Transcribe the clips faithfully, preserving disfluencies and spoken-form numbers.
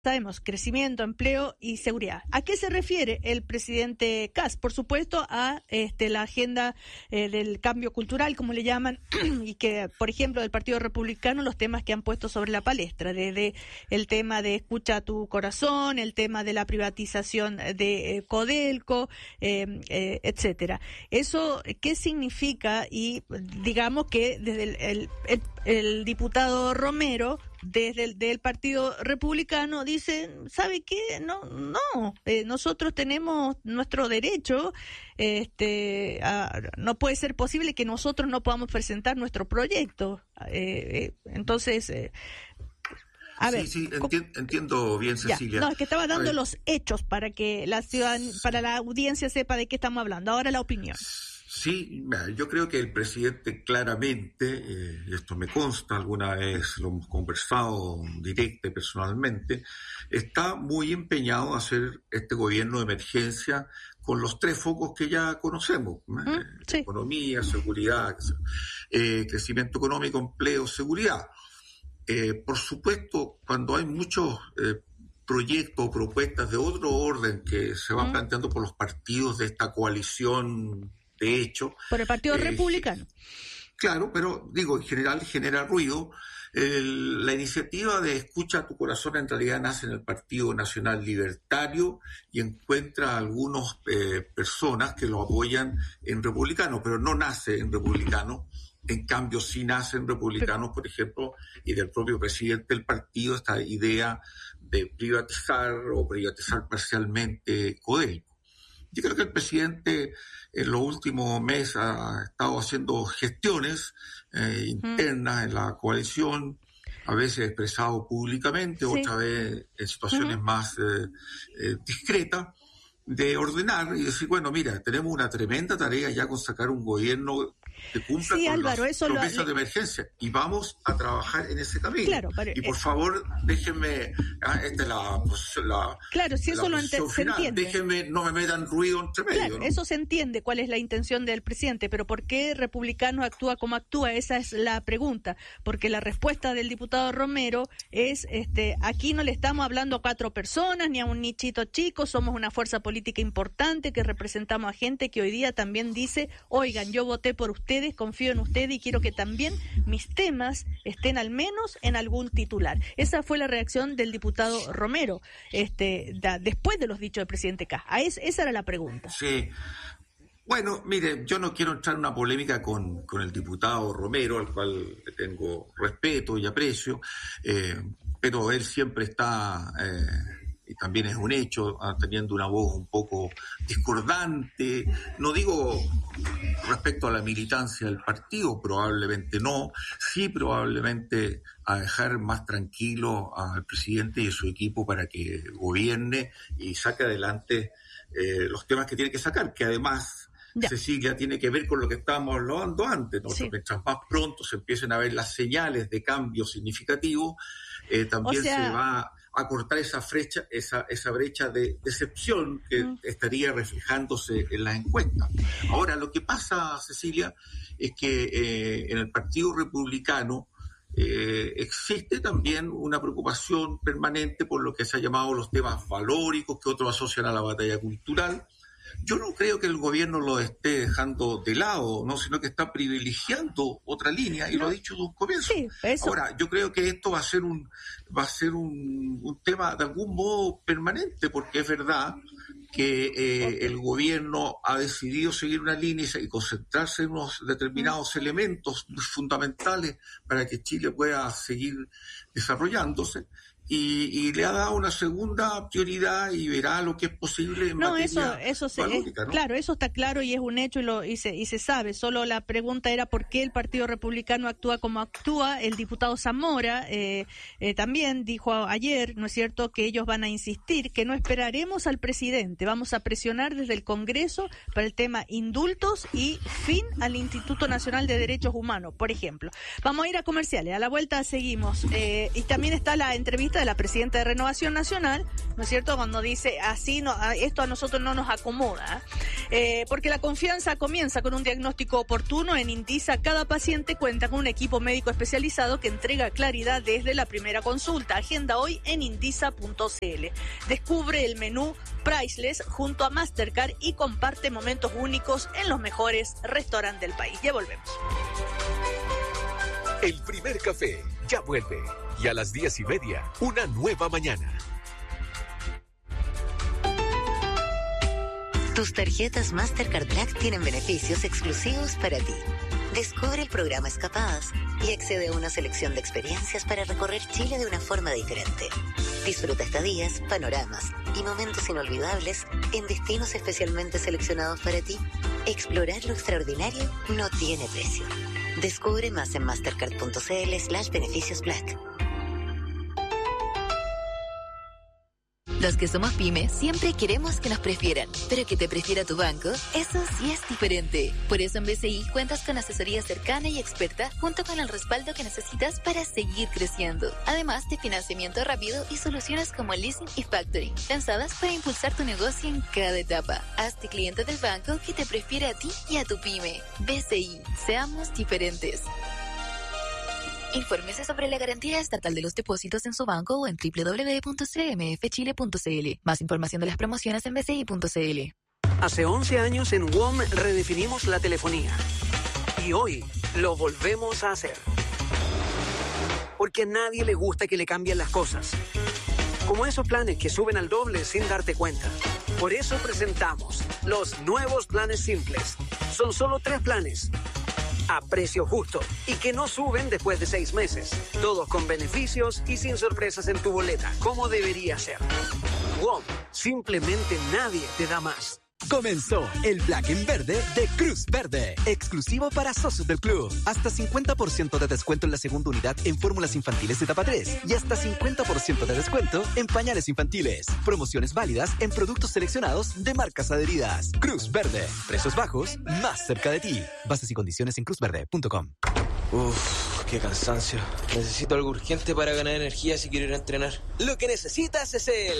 sabemos, crecimiento, empleo y seguridad. ¿A qué se refiere el presidente Kast? Por supuesto, a este, la agenda eh, del cambio cultural, como le llaman, y que, por ejemplo, del Partido Republicano, los temas que han puesto sobre la palestra, desde el tema de escucha a tu corazón, el tema de la privatización de eh, Codelco, eh, eh, etcétera. ¿Eso qué significa? Y digamos que desde el, el, el, el diputado Romero, desde el del Partido Republicano, dicen, ¿sabe qué? No, no, eh, nosotros tenemos nuestro derecho, este, a, no puede ser posible que nosotros no podamos presentar nuestro proyecto. Eh, eh, entonces, eh, a sí, ver. Sí, enti- entiendo bien, Cecilia. Ya, no, es que estaba dando los hechos para que la ciudadan, para la audiencia sepa de qué estamos hablando. Ahora la opinión. Sí, yo creo que el presidente claramente, eh, esto me consta, alguna vez lo hemos conversado directa y personalmente, está muy empeñado a hacer este gobierno de emergencia con los tres focos que ya conocemos, ¿Mm? eh, Sí. Economía, seguridad, eh, crecimiento económico, empleo, seguridad. Eh, por supuesto, cuando hay muchos eh, proyectos o propuestas de otro orden que se van ¿Mm? planteando por los partidos de esta coalición, de hecho. Por el Partido eh, Republicano. Claro, pero digo, en general genera ruido. El, la iniciativa de Escucha a tu corazón en realidad nace en el Partido Nacional Libertario y encuentra a algunas eh, personas que lo apoyan en republicano, pero no nace en republicano. En cambio, sí nace en republicanos, por ejemplo, y del propio presidente del partido, esta idea de privatizar o privatizar parcialmente Codelco. Yo creo que el presidente en los últimos meses ha estado haciendo gestiones eh, internas en la coalición, a veces expresado públicamente, sí. Otra vez en situaciones uh-huh. más eh, eh, discretas, de ordenar y decir, bueno, mira, tenemos una tremenda tarea ya con sacar un gobierno que cumpla sí, con Álvaro, las eso promesas lo... de emergencia y vamos a trabajar en ese camino. Claro, pero, y por eh... favor, déjenme, ah, esta es la, pues, la claro, si eso lo ente- se entiende. Déjenme, no me metan ruido entre medio. Claro, ¿no? Eso se entiende cuál es la intención del presidente, pero ¿por qué Republicano actúa como actúa? Esa es la pregunta, porque la respuesta del diputado Romero es, este, aquí no le estamos hablando a cuatro personas ni a un nichito chico, somos una fuerza política importante que representamos a gente que hoy día también dice, oigan, yo voté por ustedes, confío en ustedes y quiero que también mis temas estén al menos en algún titular. Esa fue la reacción del diputado Romero, este, da, después de los dichos del presidente Kast. A es, esa era la pregunta. Sí. Bueno, mire, yo no quiero entrar en una polémica con, con el diputado Romero, al cual le tengo respeto y aprecio, eh, pero él siempre está... Eh, y también es un hecho, teniendo una voz un poco discordante, no digo respecto a la militancia del partido, probablemente no, sí probablemente a dejar más tranquilo al presidente y a su equipo para que gobierne y saque adelante eh, los temas que tiene que sacar, que además... Ya. Cecilia, tiene que ver con lo que estábamos hablando antes, ¿no? Sí. Mientras más pronto se empiecen a ver las señales de cambio significativo, eh, también o sea, se va a cortar esa brecha, esa, esa brecha de decepción que mm. estaría reflejándose en las encuestas. Ahora, lo que pasa, Cecilia, es que eh, en el Partido Republicano eh, existe también una preocupación permanente por lo que se ha llamado los temas valóricos, que otros asocian a la batalla cultural. Yo no creo que el gobierno lo esté dejando de lado, no, sino que está privilegiando otra línea y no. Lo ha dicho de un comienzo. Sí, eso. Ahora, yo creo que esto va a ser un va a ser un, un tema de algún modo permanente, porque es verdad que eh, el gobierno ha decidido seguir una línea y concentrarse en unos determinados elementos fundamentales para que Chile pueda seguir desarrollándose. Y, y le ha dado una segunda prioridad y verá lo que es posible en no, materia eso, eso se, valórica, ¿no? Claro, eso está claro y es un hecho y, lo, y, se, y se sabe. Solo la pregunta era por qué el Partido Republicano actúa como actúa. El diputado Zamora eh, eh, también dijo ayer, ¿no es cierto?, que ellos van a insistir, que no esperaremos al presidente. Vamos a presionar desde el Congreso para el tema indultos y fin al Instituto Nacional de Derechos Humanos, por ejemplo. Vamos a ir a comerciales. A la vuelta seguimos. Eh, y también está la entrevista de la presidenta de Renovación Nacional, ¿no es cierto?, cuando dice así, no, esto a nosotros no nos acomoda, eh, porque la confianza comienza con un diagnóstico oportuno. En Intisa cada paciente cuenta con un equipo médico especializado que entrega claridad desde la primera consulta. Agenda hoy en intisa punto c l. Descubre el menú Priceless junto a Mastercard y comparte momentos únicos en los mejores restaurantes del país. Ya volvemos. El primer café ya vuelve y a las diez y media una nueva mañana. Tus tarjetas Mastercard Black tienen beneficios exclusivos para ti. Descubre el programa Escapadas y accede a una selección de experiencias para recorrer Chile de una forma diferente. Disfruta estadías, panoramas y momentos inolvidables en destinos especialmente seleccionados para ti. Explorar lo extraordinario no tiene precio. Descubre más en mastercard punto c l slash beneficios black. Los que somos pymes siempre queremos que nos prefieran, pero que te prefiera tu banco, eso sí es diferente. Por eso en B C I cuentas con asesoría cercana y experta, junto con el respaldo que necesitas para seguir creciendo. Además de financiamiento rápido y soluciones como leasing y factoring, pensadas para impulsar tu negocio en cada etapa. Hazte cliente del banco que te prefiere a ti y a tu pyme. B C I, seamos diferentes. Infórmese sobre la garantía estatal de los depósitos en su banco o en doble u doble u doble u punto c m f chile punto c l. Más información de las promociones en b c i punto c l. Hace once años en W O M redefinimos la telefonía. Y hoy lo volvemos a hacer. Porque a nadie le gusta que le cambien las cosas. Como esos planes que suben al doble sin darte cuenta. Por eso presentamos los nuevos planes simples. Son solo tres planes. A precio justo y que no suben después de seis meses. Todos con beneficios y sin sorpresas en tu boleta, como debería ser. W O M, simplemente nadie te da más. Comenzó el Black en Verde de Cruz Verde, exclusivo para socios del club. Hasta cincuenta por ciento de descuento en la segunda unidad en fórmulas infantiles de etapa tres y hasta cincuenta por ciento de descuento en pañales infantiles. Promociones válidas en productos seleccionados de marcas adheridas. Cruz Verde, precios bajos, más cerca de ti. Bases y condiciones en cruz verde punto com. Uff, qué cansancio. Necesito algo urgente para ganar energía si quiero ir a entrenar. Lo que necesitas es el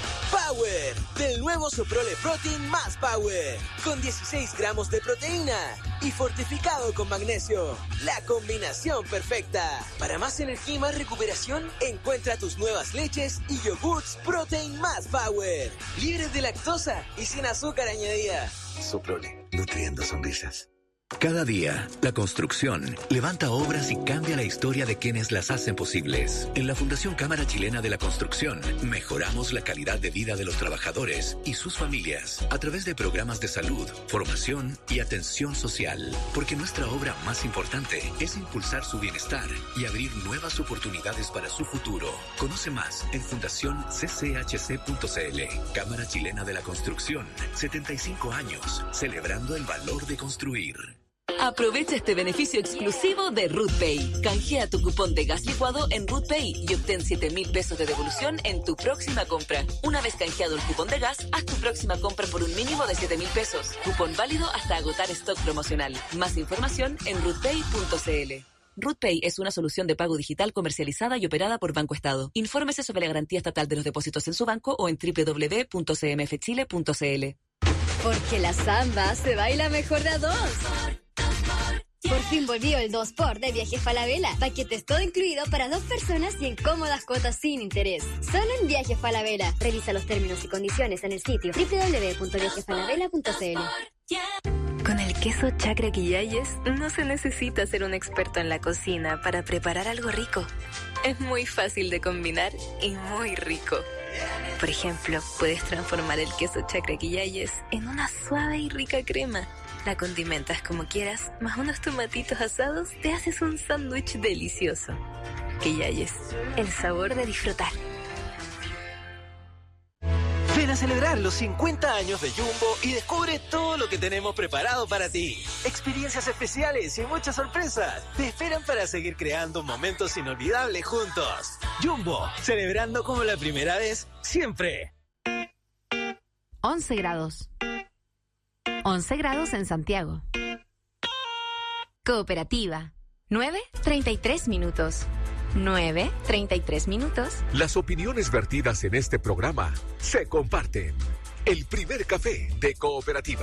Power del nuevo Soprole Protein más Power, con dieciséis gramos de proteína y fortificado con magnesio. La combinación perfecta. Para más energía y más recuperación, encuentra tus nuevas leches y yogurts Protein más Power, libres de lactosa y sin azúcar añadida. Soprole, nutriendo sonrisas. Cada día, la construcción levanta obras y cambia la historia de quienes las hacen posibles. En la Fundación Cámara Chilena de la Construcción, mejoramos la calidad de vida de los trabajadores y sus familias a través de programas de salud, formación y atención social. Porque nuestra obra más importante es impulsar su bienestar y abrir nuevas oportunidades para su futuro. Conoce más en fundación c c h c punto c l. Cámara Chilena de la Construcción, setenta y cinco años, celebrando el valor de construir. Aprovecha este beneficio exclusivo de RootPay. Canjea tu cupón de gas licuado en RootPay y obtén siete mil pesos de devolución en tu próxima compra. Una vez canjeado el cupón de gas, haz tu próxima compra por un mínimo de siete mil pesos. Cupón válido hasta agotar stock promocional. Más información en rootpay punto c l. RootPay es una solución de pago digital comercializada y operada por Banco Estado. Infórmese sobre la garantía estatal de los depósitos en su banco o en doble u doble u doble u punto c m f chile punto c l. Porque la samba se baila mejor de a dos. Por fin volvió el dos por de Viajes Falabella. Paquetes todo incluido para dos personas y en cómodas cuotas sin interés. Solo en Viajes Falabella. Revisa los términos y condiciones en el sitio doble u doble u doble u punto viajes falabella punto c l. Con el queso Chacra Quillayes no se necesita ser un experto en la cocina para preparar algo rico. Es muy fácil de combinar y muy rico. Por ejemplo, puedes transformar el queso Chacra Quillayes en una suave y rica crema. La condimentas como quieras, más unos tomatitos asados, te haces un sándwich delicioso. Quillayes, el sabor de disfrutar. Ven a celebrar los cincuenta años de Jumbo y descubre todo lo que tenemos preparado para ti. Experiencias especiales y muchas sorpresas te esperan para seguir creando momentos inolvidables juntos. Jumbo, celebrando como la primera vez, siempre. once grados. once grados en Santiago. Cooperativa. nueve treinta y tres minutos. nueve treinta y tres minutos. Las opiniones vertidas en este programa se comparten. El primer café de Cooperativa.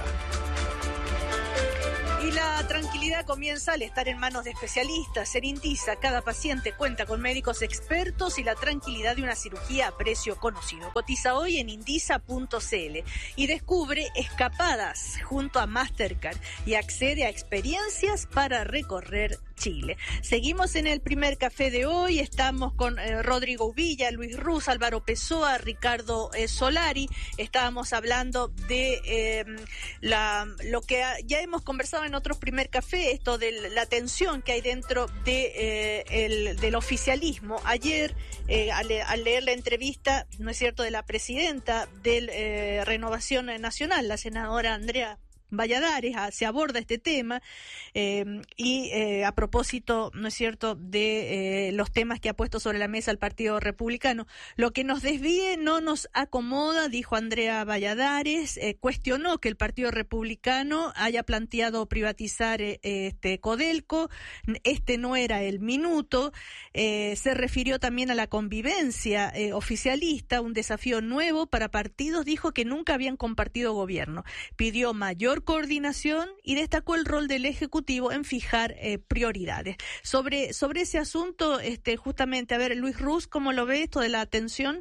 Y la tranquilidad comienza al estar en manos de especialistas. En Indisa, cada paciente cuenta con médicos expertos y la tranquilidad de una cirugía a precio conocido. Cotiza hoy en indisa punto c l y descubre escapadas junto a Mastercard y accede a experiencias para recorrer Chile. Seguimos en el primer café de hoy. Estamos con eh, Rodrigo Uvilla, Luis Ruz, Álvaro Pessoa, Ricardo eh, Solari. Estábamos hablando de eh, la, lo que ha, ya hemos conversado en otros primer café, esto de la tensión que hay dentro de, eh, el, del oficialismo. Ayer, eh, al, al leer la entrevista, ¿no es cierto?, de la presidenta de eh, Renovación Nacional, la senadora Andrea Valladares, a, se aborda este tema eh, y eh, a propósito, ¿no es cierto?, de eh, los temas que ha puesto sobre la mesa el Partido Republicano. Lo que nos desvíe no nos acomoda, dijo Andrea Valladares. Eh, cuestionó que el Partido Republicano haya planteado privatizar eh, este Codelco. Este no era el minuto. Eh, se refirió también a la convivencia eh, oficialista, un desafío nuevo para partidos. Dijo que nunca habían compartido gobierno. Pidió mayor coordinación y destacó el rol del Ejecutivo en fijar eh, prioridades. Sobre, sobre ese asunto, este, justamente, a ver, Luis Ruz, ¿cómo lo ve esto de la atención?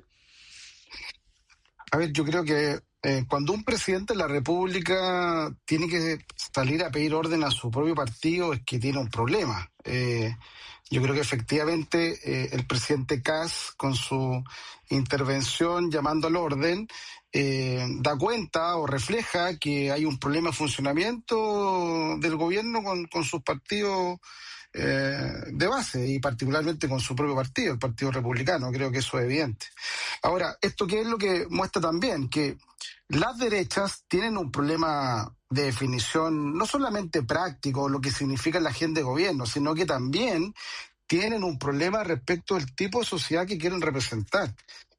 A ver, yo creo que eh, cuando un presidente de la República tiene que salir a pedir orden a su propio partido es que tiene un problema. Eh, yo creo que efectivamente eh, el presidente Kast, con su intervención llamando al orden, Eh, da cuenta o refleja que hay un problema de funcionamiento del gobierno con, con sus partidos eh, de base y particularmente con su propio partido, el Partido Republicano. Creo que eso es evidente. Ahora, ¿esto qué es lo que muestra también? Que las derechas tienen un problema de definición no solamente práctico, lo que significa la agenda de gobierno, sino que también tienen un problema respecto del tipo de sociedad que quieren representar.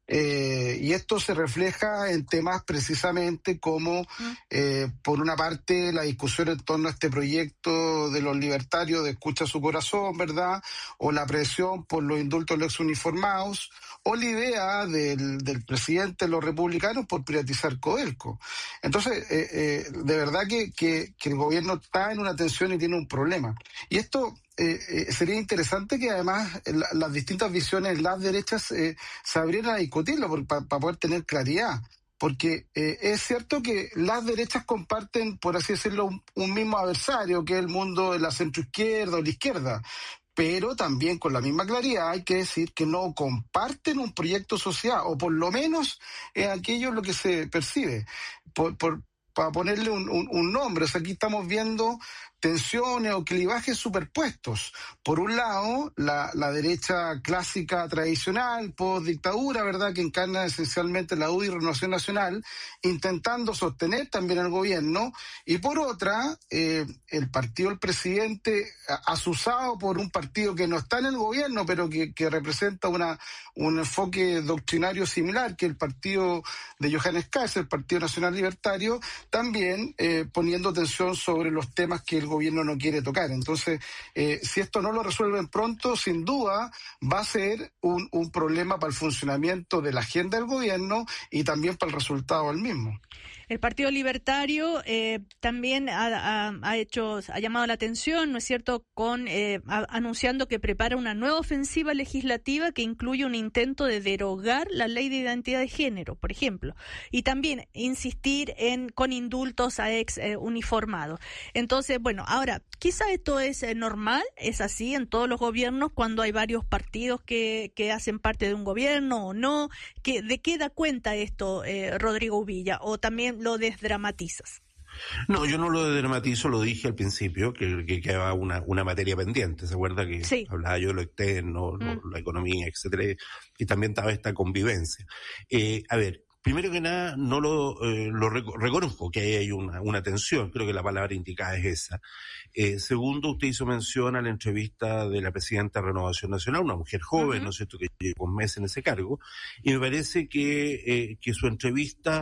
Eh, y esto se refleja en temas precisamente como, eh, por una parte, la discusión en torno a este proyecto de los libertarios de escucha su corazón, ¿verdad? O la presión por los indultos de los exuniformados, o la idea del, del presidente de los republicanos por privatizar Codelco. Entonces, eh, eh, de verdad que, que, que el gobierno está en una tensión y tiene un problema. Y esto eh, eh, sería interesante que además la, las distintas visiones, las derechas, eh, se abrieran a discutirlo para pa poder tener claridad. Porque eh, es cierto que las derechas comparten, por así decirlo, un, un mismo adversario, que es el mundo de la centroizquierda o la izquierda. Pero también con la misma claridad hay que decir que no comparten un proyecto social, o por lo menos es aquello lo que se percibe. Por, por, para ponerle un, un, un nombre, o sea, aquí estamos viendo tensiones o clivajes superpuestos. Por un lado, la, la derecha clásica tradicional, post-dictadura, ¿verdad?, que encarna esencialmente la U D I y Renovación Nacional, intentando sostener también al gobierno, y por otra, eh, el partido del presidente, asusado por un partido que no está en el gobierno, pero que, que representa una, un enfoque doctrinario similar, que el partido de Johannes Kast, el Partido Nacional Libertario, también eh, poniendo tensión sobre los temas que el gobierno no quiere tocar. Entonces, eh, si esto no lo resuelven pronto, sin duda va a ser un, un problema para el funcionamiento de la agenda del gobierno y también para el resultado del mismo. El Partido Libertario eh, también ha, ha, ha hecho, ha llamado la atención, ¿no es cierto?, con eh, a, anunciando que prepara una nueva ofensiva legislativa que incluye un intento de derogar la ley de identidad de género, por ejemplo, y también insistir en con indultos a ex eh, uniformados. Entonces, bueno, ahora, quizá esto es eh, normal, es así en todos los gobiernos cuando hay varios partidos que, que hacen parte de un gobierno o no. Que, ¿de qué da cuenta esto, eh, Rodrigo Uvilla? ¿O también lo desdramatizas? No, yo no lo desdramatizo, lo dije al principio, que, que quedaba una, una materia pendiente. ¿Se acuerda que sí. hablaba yo de lo externo, mm. lo, la economía, etcétera? Y también estaba esta convivencia. Eh, a ver, primero que nada, no lo, eh, lo reconozco que ahí hay una, una tensión, creo que la palabra indicada es esa. Eh, segundo, usted hizo mención a la entrevista de la presidenta de Renovación Nacional, una mujer joven, uh-huh. ¿no es cierto?, que lleva un mes en ese cargo, y me parece que, eh, que su entrevista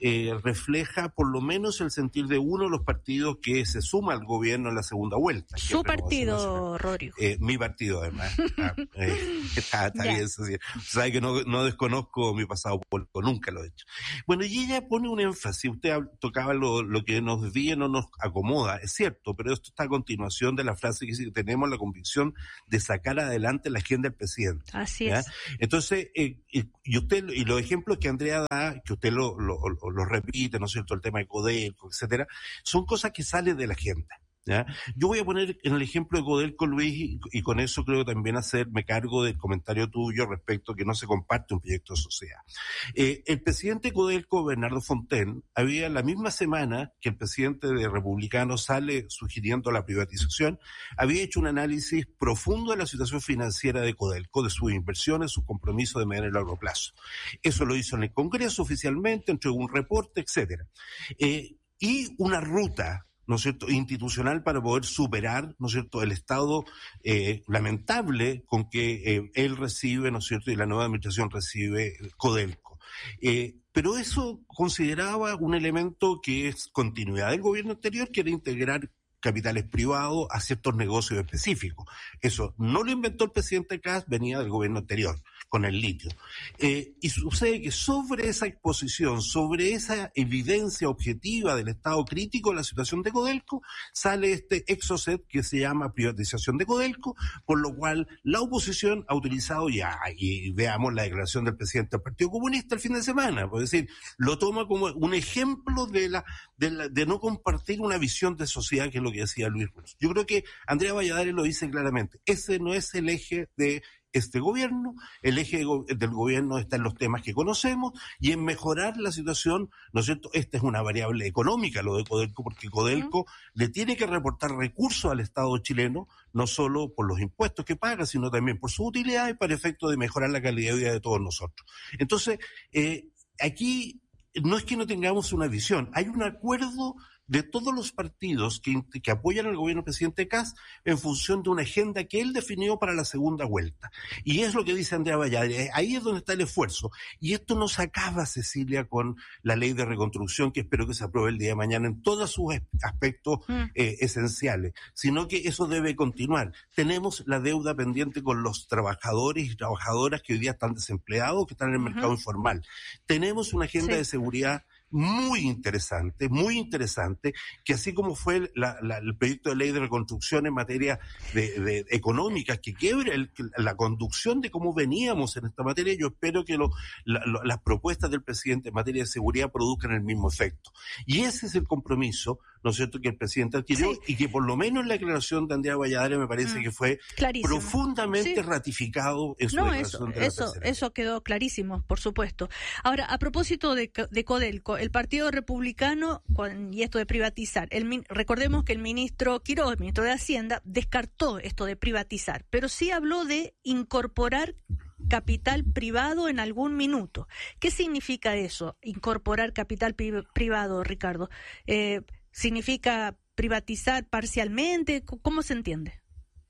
eh, refleja por lo menos el sentir de uno de los partidos que se suma al gobierno en la segunda vuelta. Su partido, Rodrigo. Eh, mi partido, además. ah, eh, está está bien, sí. Sabe que no, no desconozco mi pasado político, nunca lo he hecho. Bueno, y ella pone un énfasis, usted tocaba lo, lo que nos desvía no nos acomoda, es cierto, pero esto está a continuación de la frase que dice que tenemos la convicción de sacar adelante la agenda del presidente. Así ¿ya? es. Entonces, eh, y, y usted y los ejemplos que Andrea da, que usted lo, lo, lo, lo repite, ¿no es cierto?, el tema de Codelco, etcétera, son cosas que salen de la agenda. ¿Ya? Yo voy a poner en el ejemplo de Codelco, Luis, y, y con eso creo también hacerme cargo del comentario tuyo respecto a que no se comparte un proyecto de sociedad. Eh, el presidente de Codelco, Bernardo Fontaine, había la misma semana que el presidente de Republicanos sale sugiriendo la privatización, había hecho un análisis profundo de la situación financiera de Codelco, de sus inversiones, sus compromisos de mediano y largo plazo. Eso lo hizo en el Congreso oficialmente, entregó un reporte, etcétera. Eh, y una ruta, ¿no es cierto?, institucional para poder superar, ¿no es cierto?, el estado eh, lamentable con que eh, él recibe, ¿no es cierto?, y la nueva administración recibe Codelco. Eh, pero eso consideraba un elemento que es continuidad del gobierno anterior, que era integrar capitales privados a ciertos negocios específicos. Eso no lo inventó el presidente Kast, venía del gobierno anterior, con el litio. Eh, y sucede que sobre esa exposición, sobre esa evidencia objetiva del estado crítico de la situación de Codelco, sale este exocet que se llama privatización de Codelco, por lo cual la oposición ha utilizado ya, y veamos la declaración del presidente del Partido Comunista el fin de semana, es decir, lo toma como un ejemplo de la, de la, de no compartir una visión de sociedad, que es lo que decía Luis Ruz. Yo creo que Andrea Valladares lo dice claramente, ese no es el eje de este gobierno, el eje de go- del gobierno está en los temas que conocemos y en mejorar la situación, ¿no es cierto? Esta es una variable económica, lo de Codelco, porque Codelco uh-huh. le tiene que reportar recursos al Estado chileno, no solo por los impuestos que paga, sino también por sus utilidades para efecto de mejorar la calidad de vida de todos nosotros. Entonces, eh, aquí no es que no tengamos una visión, hay un acuerdo de todos los partidos que, que apoyan al gobierno del presidente Kast en función de una agenda que él definió para la segunda vuelta. Y es lo que dice Andrea Valladares, ahí es donde está el esfuerzo. Y esto no se acaba, Cecilia, con la ley de reconstrucción, que espero que se apruebe el día de mañana en todos sus aspectos mm. eh, esenciales, sino que eso debe continuar. Tenemos la deuda pendiente con los trabajadores y trabajadoras que hoy día están desempleados, que están en el uh-huh. mercado informal. Tenemos una agenda sí. de seguridad muy interesante, muy interesante, que así como fue la, la, el proyecto de ley de reconstrucción en materia de, de económica, que quiebre el, la conducción de cómo veníamos en esta materia, yo espero que lo, la, lo, las propuestas del presidente en materia de seguridad produzcan el mismo efecto. Y ese es el compromiso, ¿no es cierto?, que el presidente adquirió sí. y que por lo menos la declaración de Andrea Valladares me parece mm. que fue clarísimo. profundamente sí. ratificado en su no, declaración eso, de la eso, tercera. Eso quedó clarísimo, por supuesto. Ahora, a propósito de, de Codelco, el Partido Republicano, con, y esto de privatizar, el, recordemos que el ministro Quiroz, el ministro de Hacienda, descartó esto de privatizar, pero sí habló de incorporar capital privado en algún minuto. ¿Qué significa eso, incorporar capital pri- privado, Ricardo? Eh, ¿Significa privatizar parcialmente? ¿Cómo se entiende?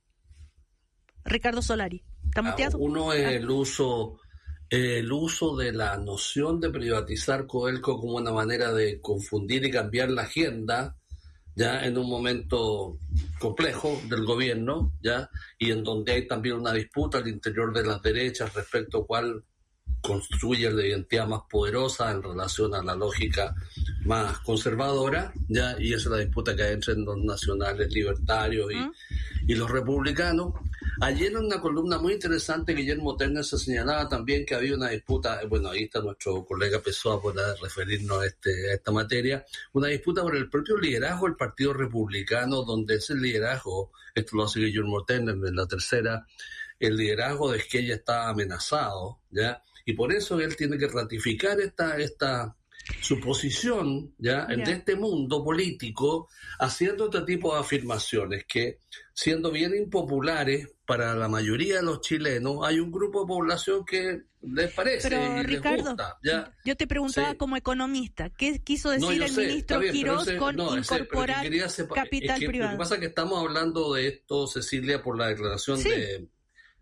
Ricardo Solari, ¿está muteado? Uno es ah. el uso... el uso de la noción de privatizar Codelco como una manera de confundir y cambiar la agenda, ya en un momento complejo del gobierno, ya, y en donde hay también una disputa al interior de las derechas respecto a cuál construye la identidad más poderosa en relación a la lógica más conservadora, ya, y esa es la disputa que hay entre los nacionales libertarios y, ¿Mm? y los republicanos. Ayer en una columna muy interesante, Guillermo Terner se señalaba también que había una disputa, bueno, ahí está nuestro colega Pessoa para referirnos a, este, a esta materia, una disputa por el propio liderazgo del Partido Republicano, donde ese liderazgo, esto lo hace Guillermo Terner en la tercera, el liderazgo de Esquella está amenazado, ¿ya? Y por eso él tiene que ratificar esta, esta su posición, ¿ya? Yeah. de este mundo político, haciendo este tipo de afirmaciones que, siendo bien impopulares para la mayoría de los chilenos, hay un grupo de población que les parece Pero, y Ricardo, les gusta. ¿Ya? Yo te preguntaba sí. como economista, ¿qué quiso decir no, el sé, ministro bien, Quiroz ese, con no, incorporar ese, capital es que, privado? Lo que pasa es que estamos hablando de esto, Cecilia, por la declaración sí. de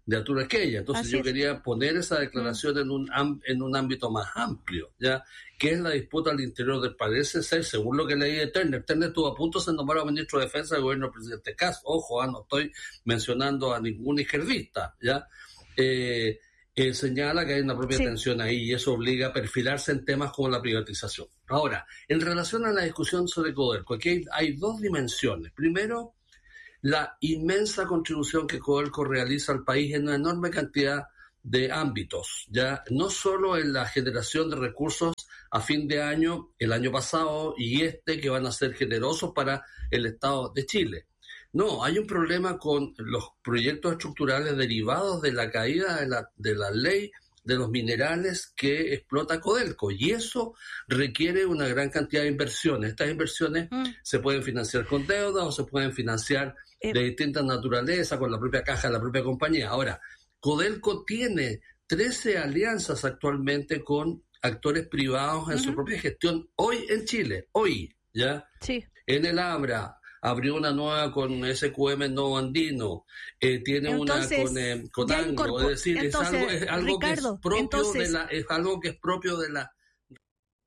de Arturo Esquella. Entonces Así yo es. quería poner esa declaración mm. en un am, en un ámbito más amplio, ya que es la disputa al interior del parece ser, según lo que leí de Turner. Turner estuvo a punto de ser nombrado ministro de Defensa del gobierno del presidente Kass. Ojo, ah, no estoy mencionando a ningún izquierdista, ya. Eh, eh, señala que hay una propia sí. tensión ahí y eso obliga a perfilarse en temas como la privatización. Ahora, en relación a la discusión sobre Codelco, aquí hay, hay dos dimensiones. Primero, la inmensa contribución que Codelco realiza al país en una enorme cantidad de ámbitos, ya no solo en la generación de recursos a fin de año, el año pasado y este, que van a ser generosos para el Estado de Chile. No, hay un problema con los proyectos estructurales derivados de la caída de la, de la ley de los minerales que explota Codelco, y eso requiere una gran cantidad de inversiones. Estas inversiones mm. se pueden financiar con deuda o se pueden financiar eh. de distintas naturalezas, con la propia caja de la propia compañía. Ahora, Codelco tiene trece alianzas actualmente con actores privados en uh-huh. su propia gestión, hoy en Chile, hoy, ¿ya? Sí. En el Abra, abrió una nueva con S Q M Novo Andino, eh, tiene entonces, una con, eh, con Anglo, incorpor- es decir, entonces, es algo, es algo Ricardo, que es propio entonces, de la, es algo que es propio de la